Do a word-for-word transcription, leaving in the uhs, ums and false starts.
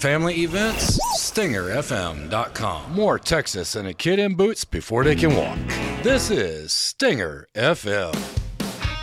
family events, stinger f m dot com. More Texas and a kid in boots before they can walk. This is Stinger F M.